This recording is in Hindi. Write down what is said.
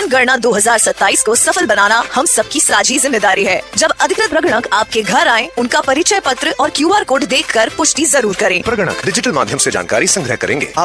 जनगणना 2027 को सफल बनाना हम सबकी साझी जिम्मेदारी है। जब अधिकृत प्रगणक आपके घर आए, उनका परिचय पत्र और QR कोड देखकर पुष्टि जरूर करें। प्रगणक डिजिटल माध्यम से जानकारी संग्रह करेंगे।